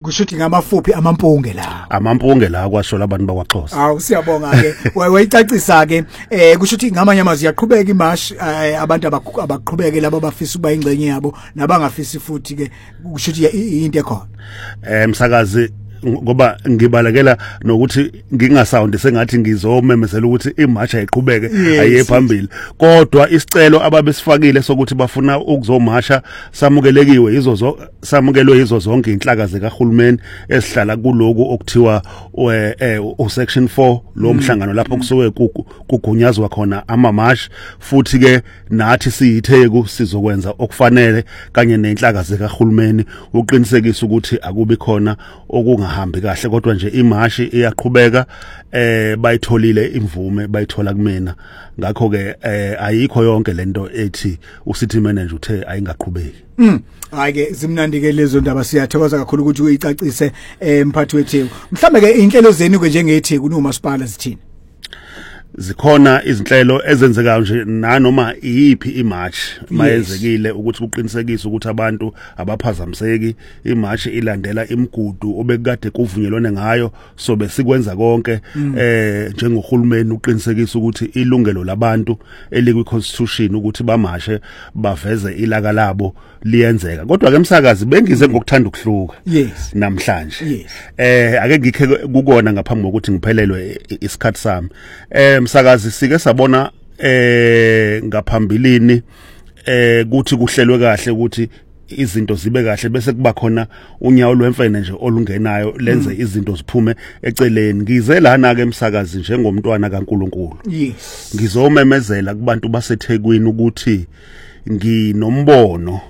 kusho ukuthi ngamafuphi amampunge la. Amampunge la kwasho labantu bakwaXhosa. Awu siyabonga ke. Wayicacisa ke kusho ukuthi ngamanye amazwi yaqhubeka imash abantu abaqhubeke labo abafisa ukuba ingcenye yabo nabangafisi futhi ke kusho ukuthi into ekhona. Msakazi ngoba ngibalekela nokuthi ngingasawundi sengathi ngizomemezela ukuthi imarch ayiqhubeke ayiye phambili kodwa isicelo ababesifakile sokuthi bafuna ukuzomarcha samukelwe yizo zonke inhlaka zikahulumeni esihlala kuloku okuthiwa section 4 lo mhlangano lapho kusuke kugunyazwa khona amamarch futhi ke nathi siyitheku sizokwenza okufanele kanye nenhlaka zikahulumeni uqinisekisa ukuthi akubi khona okungahambi kahle kodwa nje imarch iyaqhubeka bayitholile imvume bayithola kumina ngakho ke ayikho yonke lento ethi ucity manager uthe ayingaqhubeki. Hayi ke zimnandi ke lezo ndaba siyathokoza kakhulu ukuthi uyicacise mphathi weTheku. Mhlambe ke inhlelo zenu ke njengeTheku nomasipala zithini? Zikhona izinhlelo ezenzekayo nje nanoma iyiphi imarch mayezekile ukuthi kuqinisekise ukuthi abantu abaphazamiseki imarch ilandela imigudu obekade kuvunyelwane ngayo so besikwenza konke njengohulumeni uqinisekisa ukuthi ilungelo labantu elikwi constitution ukuthi bamashe baveze ilaka labo liyenzeka kodwa ke msakazi bengize ngokuthanda ukuhluka namhlanje ake ngikhe kukona ngaphambi kokuthi ngiphelelwe isikhathi sami msakazi sike sabona ngaphambilini kuthi kuhlelwe kahle ukuthi izinto zibe kahle bese kuba khona unyawo lwemfene nje olungenayo lenze izinto ziphume eceleni ngize lana ke msakazi njengomntwana kaNkuluNkulu ngizomemezela kubantu baseThekwini ukuthi nginombono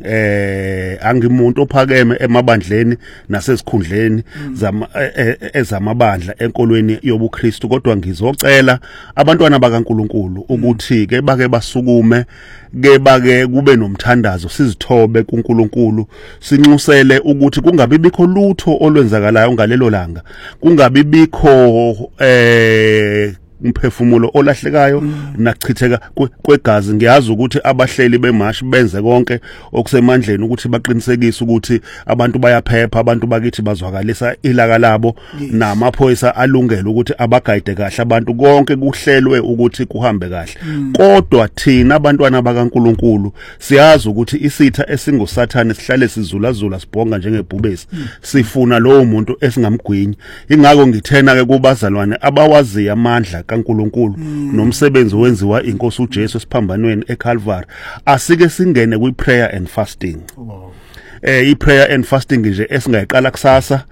angimuntu ophakeme emabandleni nasesikhundleni ezamabandla enkolweni yobuKristu kodwa ngizocela abantwana bakaNkuluNkulu ukuthi ke bake basukume ke bake kube nomthandazo sizithobe kuNkuluNkulu sinxusele ukuthi kungabi bikho lutho olwenzakalayo ngalelo langa kungabi bikho umphefumulo olahlekayo nakuchitheka kwegazi ngiyazi ukuthi abahleli bemarch benze konke okusemandleni ukuthi baqinisekise ukuthi abantu bayaphepha abantu bakithi bazwakalisa ilaka labo namaphoyisa alungele ukuthi abagayide kahle abantu konke kuhlelwe ukuthi kuhambe kahle kodwa thina abantwana bakaNkuluNkulu siyazi ukuthi isitha esingusathane sihlale sizulazula sibhonga njengebhubesi sifuna lowo muntu esingamgwinyi ingakho ngithena ke kubazalwane abawazi amandla kaNkuluNkulu nomsebenzi wenziwa inkosi uJesu esiphambanweni eCalvary asike singene kwiprayer and fasting iprayer and fasting nje esingayiqala kusasa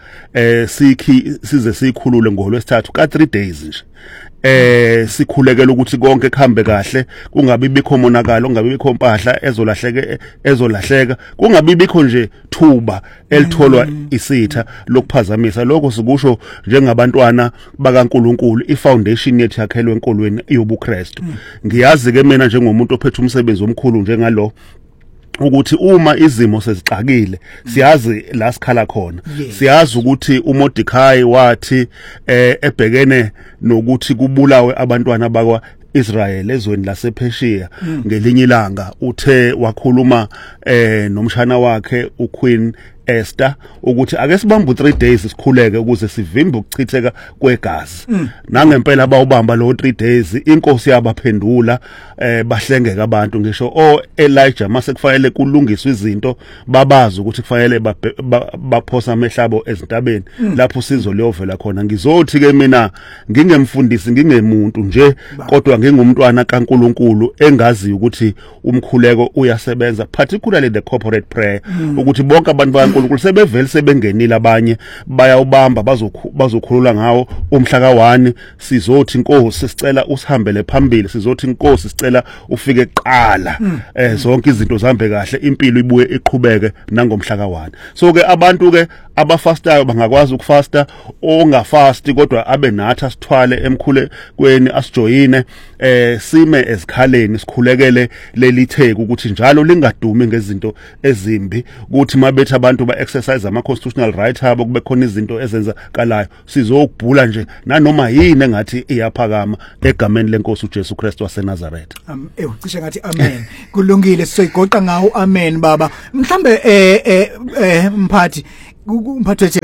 size sikhulule ngoLwesithathu ka 3 days nje sikhulekela ukuthi konke kuhambe kahle kungabi bikho monakalo kungabi bikho impahla ezolahleka kungabi bikho nje thuba elitholwa isitha lokuphazamisa lokho sikusho njengabantwana bakaNkuluNkulu ifoundation yethu yakhelwe enkolweni yobuKristu ngiyazi ke mina njengomuntu ophethe umsebenzi omkhulu njengalo ukuthi uma izimo sezixakile siyazi la sikhala khona siyazi ukuthi uMordekhai wathi ebhekene nokuthi kubulawe abantwana bakwa Israel ezweni lasePersia ngelinye ilanga uthe wakhuluma nomshana wakhe uQueen Esther ukuthi ake sibambe 3 days sikhuleke ukuze sivimbe ukuchitheka kwegazi nangempela bawubamba lo 3 days inkosi yabaphendula bahlengeka abantu ngisho Elijah mase kufanele kulungiswe izinto babazi ukuthi kufanele baphosa amehlabo ezintabeni lapho sizo leyovela khona ngizothi ke mina ngingemfundisi ngingemuntu nje kodwa ngingumntwana kaNkuluNkulu engazi ukuthi umkhuleko uyasebenza particularly the corporate prayer ukuthi bonke abantu baNkulunkulu sebevele sebengenile abanye bayawubamba bazokhulula ngawo umhla ka1 sizothi inkosi sicela usihambele phambili sizothi inkosi sicela ufike kuqala zonke izinto zihambe kahle impilo ibuye iqhubeke nangomhla ka1 so ke abantu ke abafastayo bangakwazi ukufasta ongafasti kodwa abe nathi asithwale emkhulekweni asijoyine sime ezikhaleni sikhulekele lelitheku ukuthi njalo lingadumi ngezinto ezimbi ukuthi mabethi abantu ba-exercise ama-constitutional right abo kube khona izinto ezenzakalayo sizokubhula nje nanoma yini engathi iyaphakama egameni lenkosi uJesu Kristu waseNazaretha. Cishe ngathi amen. Kulungile sizoyigoqa ngawo amen baba. Mhlambe mphathi kumphathwethe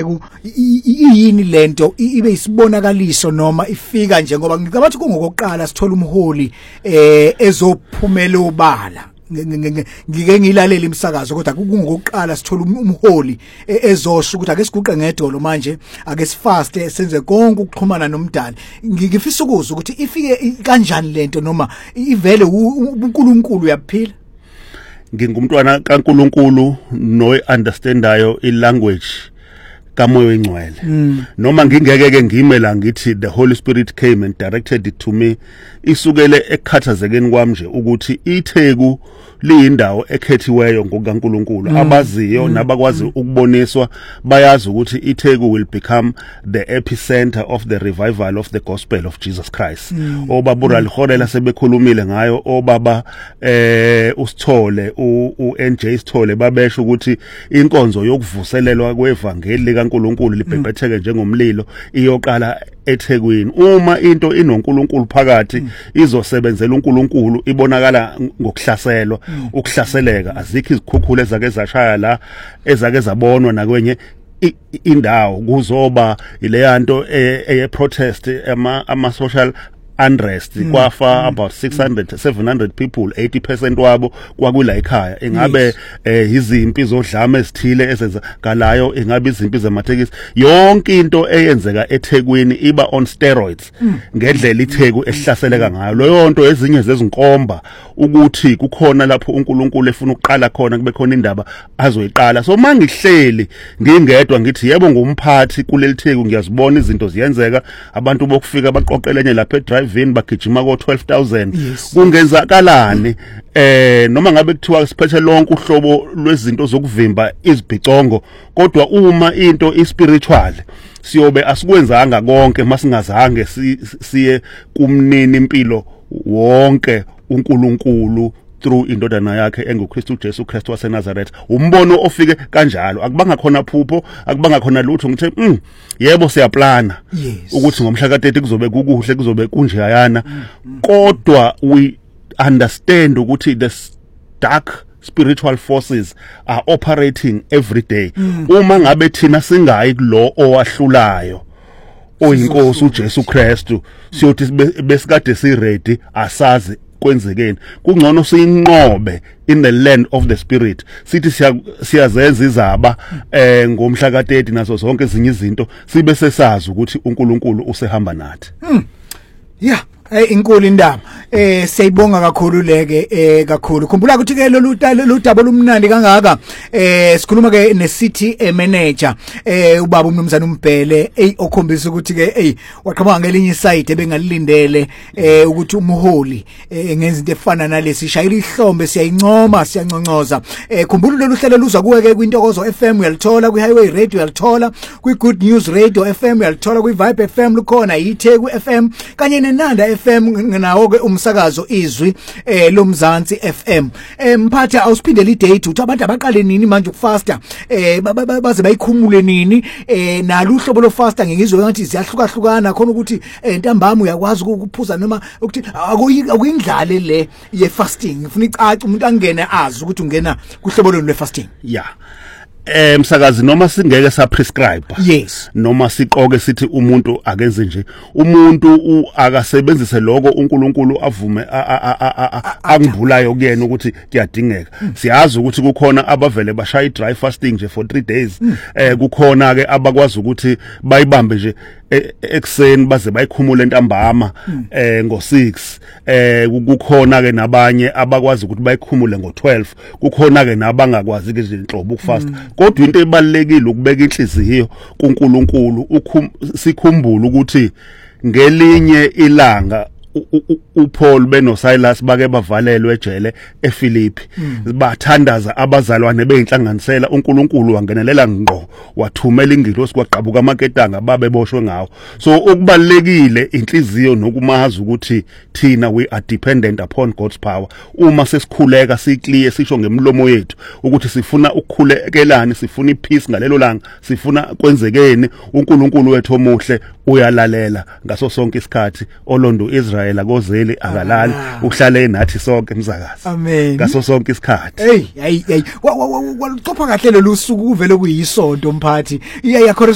yini lento ibe isibonakaliso noma ifika nje ngoba ngicabanga ukuthi kungokuqala sithola umholi ezophumela obala ngike ngilalela imsakazo kodwa kungokuqala sithola umholi ezosho ukuthi ake siguqe ngedolo manje ake sifaste senze konke ukuxhumana nomdali ngifisa ukuzwa ukuthi ifike kanjani lento noma ivele uNkulunkulu uyaphila ngingumntwana kaNkulunkulu no understandayo ilanguage kamoya oyingcwele noma ngingeke ke ngime la ngithi the Holy Spirit came and directed it to me isukele ekhathazekeni kwami nje ukuthi iTheku liyindawo ekhethiweyo ngokaNkulunkulu abaziyo nabakwazi ukuboniswa bayazi ukuthi iTheku will become the epicenter of the revival of the gospel of Jesus Christ obabura lihorela sebekhulumile ngayo obaba uSithole uNJ Sithole babesho ukuthi inkonzo yokuvuselelwa kwevangeli likaNkulunkulu libhebhetheke njengomlilo iyoqala eThekwini uma into inoNkulunkulu phakathi izosebenzela uNkulunkulu ibonakala ngokuhlaselwa ukuhlaseleka azikho izikhukhula ezake zashaya la ezake zabonwa nakwenye indawo kuzoba ileyanto eye protest ama social unrest kwafa about 700 people 80% wabo kwakula ekhaya ingabe izimpi zodlame ezithile ezenzakalayo ingabe izimpi zamathekisi yonke into eyenzeka eThekwini iba on steroids ngendlela iTheku ehlaseleka ngayo leyo nto ezinye zezinkomba ukuthi kukhona lapho uNkulunkulu efuna ukuqala khona kube khona indaba azoyiqala so mangihleli ngingedwa ngithi yebo ngumphathi kuleli Theku ngiyazibona izinto ziyenzeka abantu bokufika baqoqelenye lapha drive-in bagijima ko 12,000 kungenzakalani noma ngabe kuthiwa siphethe lonke uhlobo lwezinto zokuvimba izibhicongo kodwa uma into ispiritual siyobe asikwenzanga konke masingazange siye kumnini impilo wonke uNkulunkulu through indodana yakhe enguKristu Jesu Kristu waseNazaretha umbono ofike kanjalo akubanga khona phupho akubanga khona lutho ngithe yebo siyaplana ukuthi ngomhla ka30 kuzobe kukuhle kuzobe kunjeyana kodwa we understand ukuthi the dark spiritual forces are operating every day uma ngabe thina singayi kulo owahlulayo oyinkosi uJesu Kristu siyothi besikade si ready asazi kwenzekeni kungcono siyinqobe in the land of the spirit sithi siyazenza izaba ngomhla ka30 naso zonke ezinye izinto sibe sesazi ukuthi uNkulunkulu usehamba nathi yeah inkulu indaba siyayibonga kakhulu leke kakhulu khumbula ukuthi ke lolu daba lumnandi kangaka sikhuluma ke ne city manager ubaba uMnumzana uMbhele okhombisa ukuthi ke waqhamuka ngelinye iside ebengalilindele ukuthi umholi ngenza into efana nalesi shayila ihlombe siyayincoma siyanconcoza khumbula lolu hlelo luza kuwe ke kwintokozo FM uyalithola kwi Highway Radio uyalithola kwi Good News Radio FM uyalithola kwi Vibe FM lukhona iTheku FM kanye neNanda FM nawo ke umsakazo izwi lomzansi FM mphatha awusiphindele idate uthi abantu abaqale nini manje ukufasta baze bayikhumule nini nalo uhlobo lo fasta ngingizwe ngathi ziyahlukahlukana khona ukuthi ntambama uyakwazi ukuphuza noma ukuthi akuyindlale le ye fasting ngifuna icace umuntu angene azi ukuthi ungena kuhlobo lolu le fasting yeah msakazi noma singeke sa prescribe yes noma siqoke sithi umuntu akenze nje umuntu akasebenzise lokho uNkulunkulu avume angivulayo kuyena ukuthi kuyadingeka siyazi ukuthi kukhona abavele bashaya dry fasting nje for 3 days kukhona ke abakwazi ukuthi bayibambe nje ekseni baze bayikhumule ntambama ngo6 kukhona ke nabanye abakwazi ukuthi bayikhumule ngo12 kukhona ke nabangakwazi ke inhlobo ukufasta kodwa into ebalekile ukubeka inhliziyo kuNkulunkulu sikhumbule ukuthi ngelinye ilanga uPaul benoSilas bake bavalelwe ejele eFilipi bathandaza abazalwane beyinhlanganisela uNkulunkulu wangenelela ngqo wathumela ingilosi kwaqhabuka amaketanga babeboshwe ngawo so okubalekile inhliziyo nokumazi ukuthi thina we are dependent upon God's power uma sesikhuleka siclear sisho ngemlomo yethu ukuthi sifuna ukukhulekelana sifuna ipeace ngalelo langa sifuna kwenzekeni uNkulunkulu wethu omuhle uyalalela ngaso sonke isikhathi olondo Israel ushayela kozeli akalali uhlale nathi sonke emsakazi Amen. ngaso sonke isikhathi. Hey, hey, hey. Walichopha kahle lo suku uvele kuyisonto mphathi. Iya